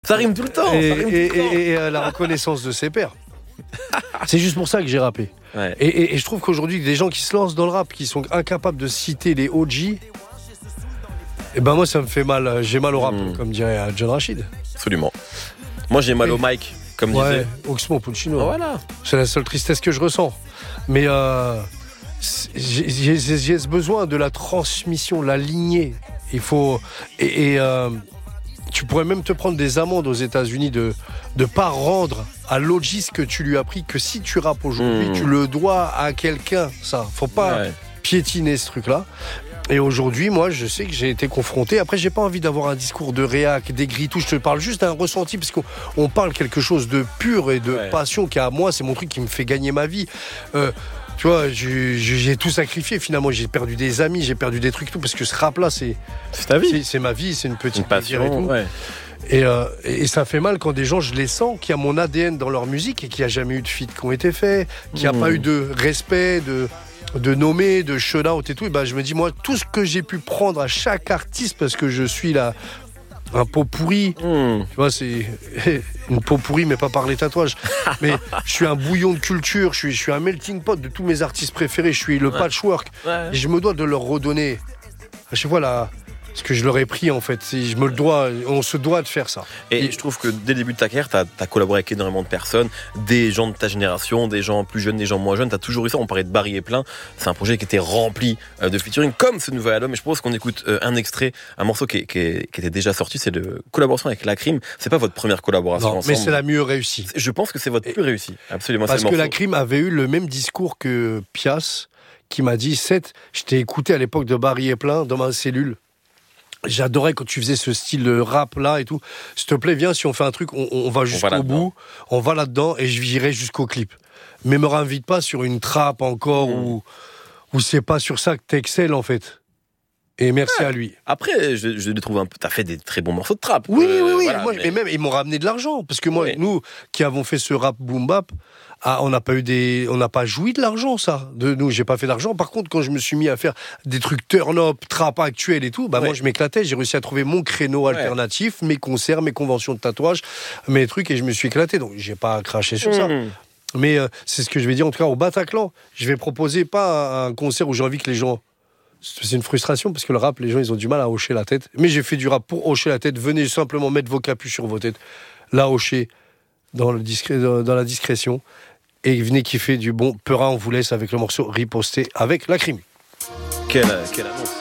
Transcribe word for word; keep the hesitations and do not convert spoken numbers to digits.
Ça rime tout le temps. Et, ça rime et, tout le temps. et, et, et la reconnaissance de ses pairs. C'est juste pour ça que j'ai rappé. Ouais. Et, et, et je trouve qu'aujourd'hui, des gens qui se lancent dans le rap, qui sont incapables de citer les O G, et ben moi ça me fait mal. J'ai mal au rap, mmh. comme dirait John Rachid. Absolument. Moi j'ai mal et, au mic, comme ouais, disait. Oxmo Puccino. Oh, voilà. C'est la seule tristesse que je ressens. Mais euh, j'ai, j'ai, j'ai ce besoin de la transmission, la lignée. Il faut. Et, et euh, tu pourrais même te prendre des amendes aux États-Unis de ne pas rendre à l'O G ce que tu lui as appris, que si tu rappes aujourd'hui, mmh. tu le dois à quelqu'un. Ça, faut pas ouais. piétiner ce truc-là. Et aujourd'hui, moi, je sais que j'ai été confronté. Après, j'ai pas envie d'avoir un discours de réac, d'aigri, tout. Je te parle juste d'un ressenti, parce qu'on on parle quelque chose de pur et de ouais. passion qui à moi, c'est mon truc qui me fait gagner ma vie. Euh, tu vois, j'ai, j'ai tout sacrifié finalement. J'ai perdu des amis, j'ai perdu des trucs, tout, parce que ce rap-là, c'est, c'est ta vie. C'est, c'est ma vie, c'est une petite une passion. Et, tout. Ouais. Et, euh, et ça fait mal quand des gens, je les sens, qui a mon A D N dans leur musique et qui a jamais eu de feat qui ont été faits, qui a mmh. pas eu de respect, de. de nommer, de shout-out et tout, et ben je me dis, moi, tout ce que j'ai pu prendre à chaque artiste, parce que je suis là, un pot pourri, mmh. tu vois, c'est une peau pourrie, mais pas par les tatouages, mais je suis un bouillon de culture, je suis, je suis un melting pot de tous mes artistes préférés, je suis le ouais. patchwork, ouais. et je me dois de leur redonner, à chaque fois, là, ce que je leur ai pris, en fait, je me le dois, on se doit de faire ça. Et, et je trouve que dès le début de ta carrière, tu as collaboré avec énormément de personnes, des gens de ta génération, des gens plus jeunes, des gens moins jeunes, tu as toujours eu ça, on parlait de Barry et plein, c'est un projet qui était rempli de featuring, comme ce nouvel album, et je propose qu'on écoute un extrait, un morceau qui, qui, qui était déjà sorti, c'est de collaboration avec La Crime, c'est pas votre première collaboration non, ensemble. Mais c'est la mieux réussie. Je pense que c'est votre plus réussie, absolument. Parce c'est que La Crime avait eu le même discours que Pias, qui m'a dit, Seth, je t'ai écouté à l'époque de Barry et plein, dans ma cellule. J'adorais quand tu faisais ce style de rap là et tout. S'il te plaît, viens, si on fait un truc, on, on va jusqu'au on va bout, on va là-dedans et je virai jusqu'au clip. Mais me réinvite pas sur une trappe encore mmh. où, où c'est pas sur ça que t'excelles en fait. Et merci ouais. à lui. Après, je, je les trouve un peu. T'as fait des très bons morceaux de trap. Oui, euh, oui, oui. Voilà, moi, mais... Et même, ils m'ont ramené de l'argent. Parce que moi, oui. nous, qui avons fait ce rap boom bap, ah, on n'a pas eu des, on n'a pas joui de l'argent, ça. De nous, j'ai pas fait d'argent. Par contre, quand je me suis mis à faire des trucs turn up, trap actuel et tout, bah, oui. moi, je m'éclatais. J'ai réussi à trouver mon créneau ouais. alternatif, mes concerts, mes conventions de tatouage, mes trucs, et je me suis éclaté. Donc, j'ai pas craché sur mmh. ça. Mais euh, c'est ce que je vais dire, en tout cas, au Bataclan. Je vais proposer pas un concert où j'ai envie que les gens. C'est une frustration parce que le rap, les gens, ils ont du mal à hocher la tête. Mais j'ai fait du rap pour hocher la tête. Venez simplement mettre vos capuches sur vos têtes. La hocher dans, le discré... dans la discrétion. Et venez kiffer du bon Peura. On vous laisse avec le morceau riposté avec La Crime. Quelle, quelle annonce.